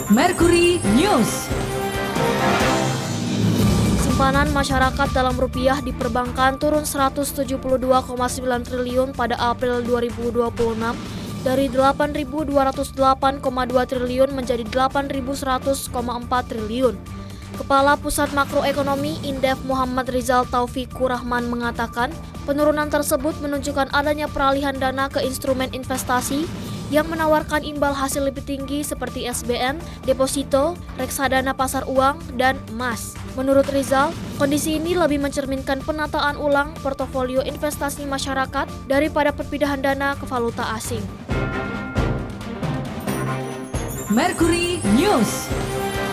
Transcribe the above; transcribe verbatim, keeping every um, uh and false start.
Mercury News. Simpanan masyarakat dalam rupiah di perbankan turun seratus tujuh puluh dua koma sembilan triliun pada April dua ribu dua puluh enam dari delapan ribu dua ratus delapan koma dua triliun menjadi delapan ribu seratus koma empat triliun. Kepala Pusat Makroekonomi Indef Muhammad Rizal Taufikur Rahman mengatakan, penurunan tersebut menunjukkan adanya peralihan dana ke instrumen investasi yang menawarkan imbal hasil lebih tinggi seperti S B N, deposito, reksadana pasar uang, dan emas. Menurut Rizal, kondisi ini lebih mencerminkan penataan ulang portofolio investasi masyarakat daripada perpindahan dana ke valuta asing. Mercury News.